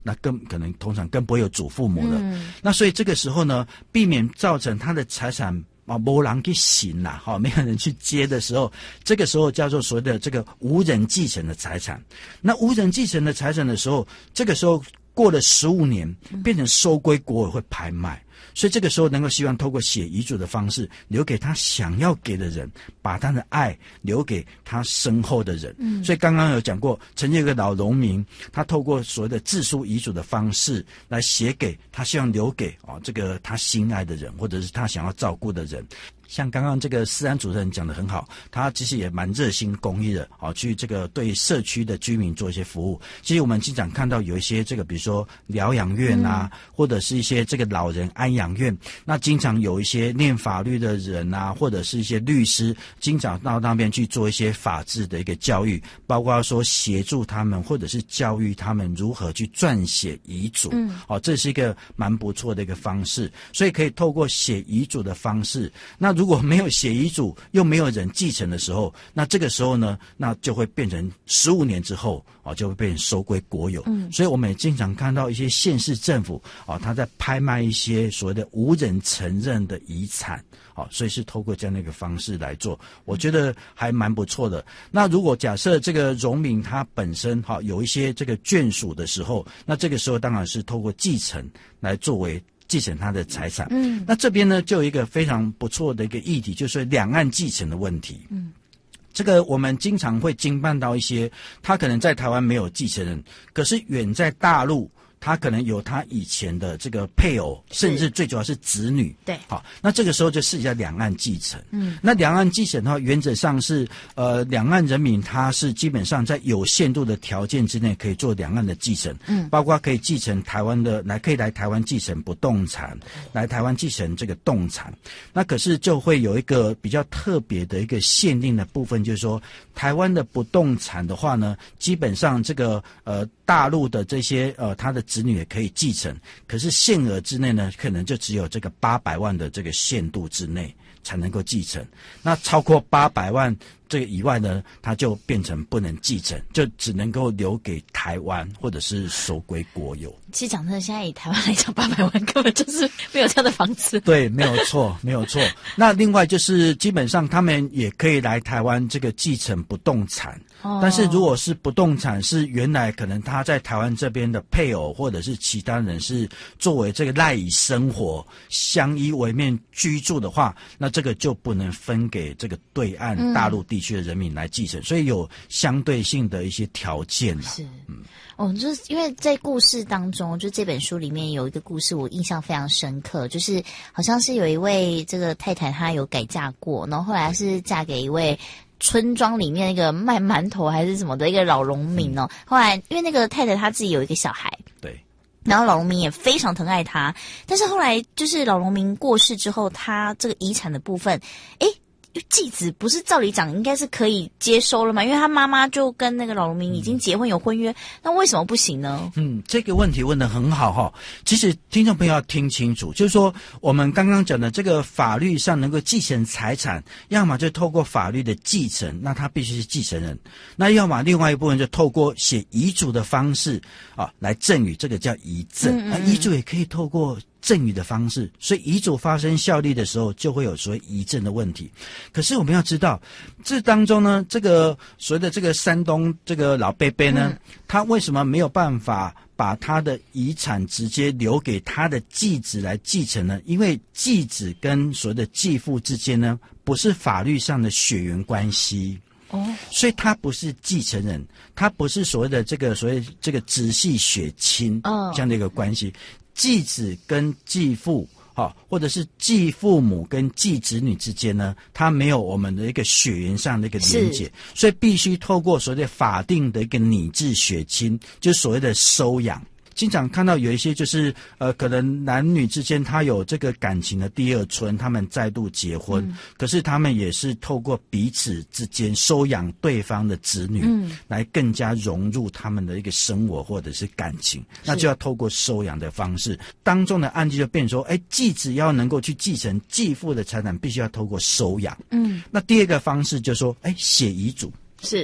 那可能通常更不会有祖父母的。那所以这个时候呢，避免造成他的财产没人去行啦，没有人去接的时候，这个时候叫做所谓的这个无人继承的财产。那无人继承的财产的时候，这个时候过了15年，变成收归国有会拍卖。所以这个时候能够希望透过写遗嘱的方式，留给他想要给的人，把他的爱留给他身后的人。所以刚刚有讲过，曾经有个老农民，他透过所谓的自书遗嘱的方式来写给他希望留给这个他心爱的人，或者是他想要照顾的人。像刚刚这个思安主任讲得很好，他其实也蛮热心公益的，去这个对社区的居民做一些服务。其实我们经常看到有一些这个，比如说疗养院啊，或者是一些这个老人安养院，那经常有一些念法律的人啊，或者是一些律师，经常到那边去做一些法治的一个教育，包括说协助他们，或者是教育他们如何去撰写遗嘱。这是一个蛮不错的一个方式，所以可以透过写遗嘱的方式。那如果没有写遗嘱，又没有人继承的时候，那这个时候呢，那就会变成15年之后就会变成收归国有。所以我们也经常看到一些县市政府他在拍卖一些所谓的无人承认的遗产。所以是透过这样的一个方式来做，我觉得还蛮不错的。那如果假设这个农民他本身有一些这个眷属的时候，那这个时候当然是透过继承来作为继承他的财产。那这边呢就有一个非常不错的一个议题，就是两岸继承的问题。这个我们经常会经办到一些，他可能在台湾没有继承人，可是远在大陆，他可能有他以前的这个配偶，甚至最主要是子女。 对， 好，那这个时候就涉及到两岸继承。那两岸继承的话，原则上是两岸人民他是基本上在有限度的条件之内可以做两岸的继承。包括可以继承台湾的可以来台湾继承不动产，来台湾继承这个动产。那可是就会有一个比较特别的一个限定的部分，就是说台湾的不动产的话呢，基本上这个大陆的这些他的子女也可以继承，可是限额之内呢，可能就只有这个800万的这个限度之内才能够继承。那超过800万这个以外呢，它就变成不能继承，就只能够留给台湾或者是收归国有。 其实讲真的，现在以台湾来讲，800万根本就是没有这样的房子。 对，没有错，没有错。那另外就是基本上他们也可以来台湾这个继承不动产。但是如果是不动产是原来可能他在台湾这边的配偶或者是其他人是作为这个赖以生活相依为命居住的话，那这个就不能分给这个对岸大陆地区的人民来继承。所以有相对性的一些条件啦。 是就是因为在故事当中，就这本书里面有一个故事我印象非常深刻，就是好像是有一位这个太太她有改嫁过，然后后来是嫁给一位村庄里面那个卖馒头还是什么的一个老农民哦。后来因为那个太太她自己有一个小孩， 对， 然后老农民也非常疼爱她，但是后来就是老农民过世之后，他这个遗产的部分，继子不是照理讲应该是可以接收了吗？因为他妈妈就跟那个老农民已经结婚有婚约，那为什么不行呢？ 这个问题问得很好哈。其实听众朋友要听清楚，就是说我们刚刚讲的这个法律上能够继承财产，要么就透过法律的继承，那他必须是继承人；那要么另外一部分就透过写遗嘱的方式来赠与，这个叫遗赠。遗嘱也可以透过赠与的方式，所以遗嘱发生效力的时候，就会有所谓遗赠的问题。可是我们要知道，这当中呢，这个所谓的这个山东这个老伯伯呢，他为什么没有办法把他的遗产直接留给他的继子来继承呢？因为继子跟所谓的继父之间呢，不是法律上的血缘关系。所以他不是继承人，他不是所谓的这个直系血亲这样的一个关系。继子跟继父或者是继父母跟继子女之间呢，他没有我们的一个血缘上的一个连结，所以必须透过所谓的法定的一个拟制血亲，就是所谓的收养。经常看到有一些就是可能男女之间他有这个感情的第二春，他们再度结婚，可是他们也是透过彼此之间收养对方的子女，来更加融入他们的一个生活或者是感情，那就要透过收养的方式。当中的案例就变成说，继子要能够去继承继父的财产，必须要透过收养。那第二个方式就是说，写遗嘱。 是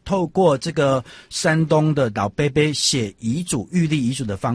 透过这个山东的老伯伯写遗嘱、预立遗嘱的方